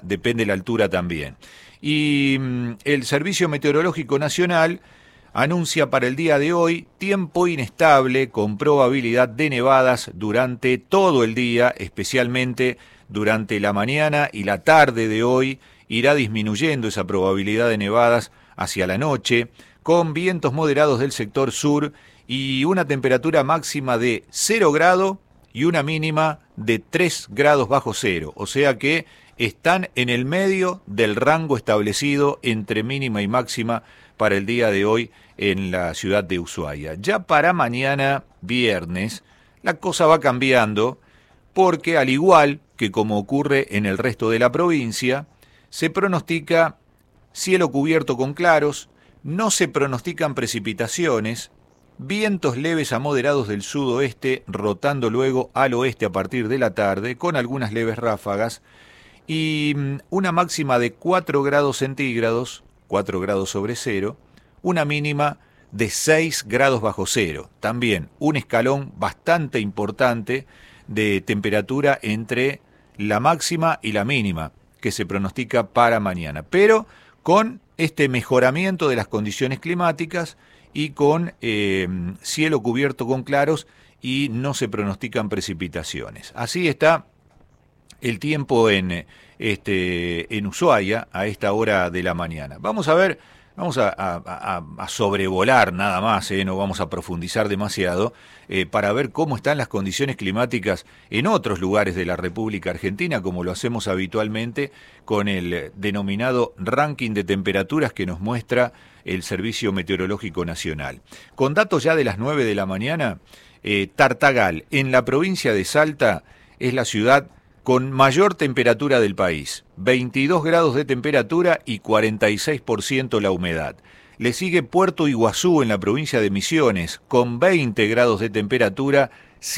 depende la altura también. Y el Servicio Meteorológico Nacional anuncia para el día de hoy tiempo inestable con probabilidad de nevadas durante todo el día, especialmente durante la mañana y la tarde de hoy. Irá disminuyendo esa probabilidad de nevadas hacia la noche, con vientos moderados del sector sur y una temperatura máxima de 0 grado y una mínima de 3 grados bajo cero. O sea que están en el medio del rango establecido entre mínima y máxima para el día de hoy en la ciudad de Ushuaia. Ya para mañana viernes la cosa va cambiando porque, al igual que como ocurre en el resto de la provincia, se pronostica cielo cubierto con claros, no se pronostican precipitaciones, vientos leves a moderados del sudoeste rotando luego al oeste a partir de la tarde con algunas leves ráfagas y una máxima de 4 grados centígrados, 4 grados sobre cero, una mínima de 6 grados bajo cero. También un escalón bastante importante de temperatura entre la máxima y la mínima que se pronostica para mañana, pero con este mejoramiento de las condiciones climáticas y con cielo cubierto con claros y no se pronostican precipitaciones. Así está el tiempo en Ushuaia a esta hora de la mañana. Vamos a ver, vamos a sobrevolar nada más, no vamos a profundizar demasiado, para ver cómo están las condiciones climáticas en otros lugares de la República Argentina, como lo hacemos habitualmente con el denominado ranking de temperaturas que nos muestra el Servicio Meteorológico Nacional. Con datos ya de las 9 de la mañana, Tartagal, en la provincia de Salta, es la ciudad con mayor temperatura del país, 22 grados de temperatura y 46% la humedad. Le sigue Puerto Iguazú en la provincia de Misiones, con 20 grados de temperatura,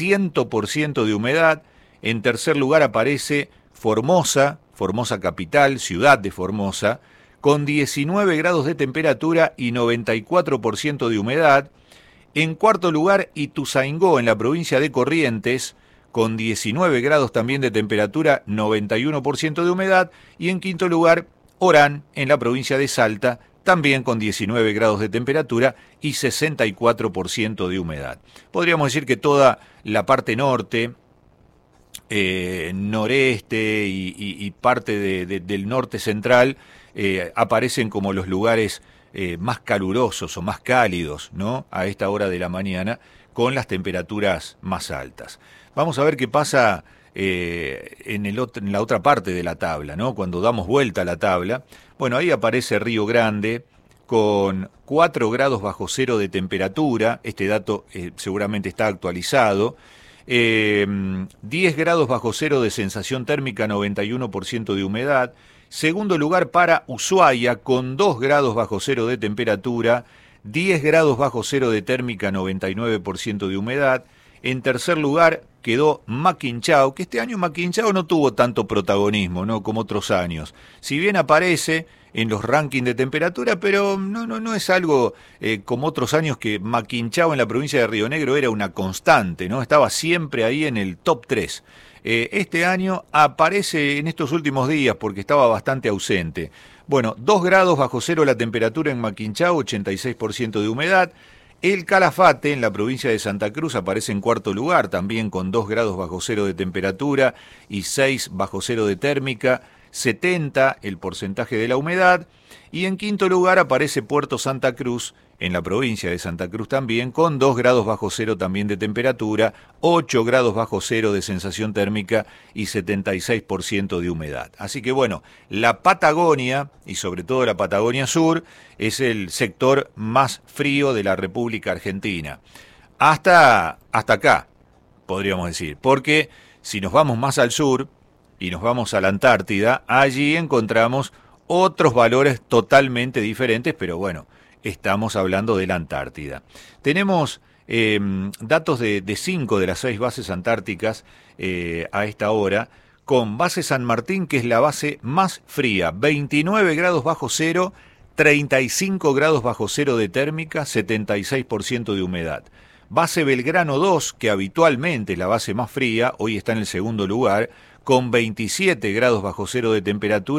100% de humedad. En tercer lugar aparece Formosa, Formosa capital, ciudad de Formosa, con 19 grados de temperatura y 94% de humedad. En cuarto lugar, Ituzaingó en la provincia de Corrientes, con 19 grados también de temperatura, 91% de humedad, y en quinto lugar, Orán, en la provincia de Salta, también con 19 grados de temperatura y 64% de humedad. Podríamos decir que toda la parte norte, noreste y parte del norte central aparecen como los lugares más calurosos o más cálidos, ¿no?, a esta hora de la mañana, con las temperaturas más altas. Vamos a ver qué pasa en la otra parte de la tabla, ¿no? Cuando damos vuelta a la tabla, bueno, ahí aparece Río Grande con 4 grados bajo cero de temperatura, este dato seguramente está actualizado, 10 grados bajo cero de sensación térmica, 91% de humedad. Segundo lugar para Ushuaia con 2 grados bajo cero de temperatura, 10 grados bajo cero de térmica, 99% de humedad. En tercer lugar quedó Maquinchao, que este año Maquinchao no tuvo tanto protagonismo, ¿no?, como otros años. Si bien aparece en los rankings de temperatura, pero no es algo como otros años que Maquinchao en la provincia de Río Negro era una constante, ¿no? Estaba siempre ahí en el top 3. Este año aparece en estos últimos días porque estaba bastante ausente. Bueno, 2 grados bajo cero la temperatura en Maquinchao, 86% de humedad. El Calafate, en la provincia de Santa Cruz, aparece en cuarto lugar, también con 2 grados bajo cero de temperatura y 6 bajo cero de térmica, 70 el porcentaje de la humedad. Y en quinto lugar aparece Puerto Santa Cruz, en la provincia de Santa Cruz también, con 2 grados bajo cero también de temperatura, 8 grados bajo cero de sensación térmica y 76% de humedad. Así que bueno, la Patagonia, y sobre todo la Patagonia Sur, es el sector más frío de la República Argentina. Hasta acá, podríamos decir, porque si nos vamos más al sur y nos vamos a la Antártida, allí encontramos otros valores totalmente diferentes, pero bueno, estamos hablando de la Antártida. Tenemos datos de 5 de las 6 bases antárticas a esta hora, con base San Martín, que es la base más fría, 29 grados bajo cero, 35 grados bajo cero de térmica, 76% de humedad. Base Belgrano 2, que habitualmente es la base más fría, hoy está en el segundo lugar, con 27 grados bajo cero de temperatura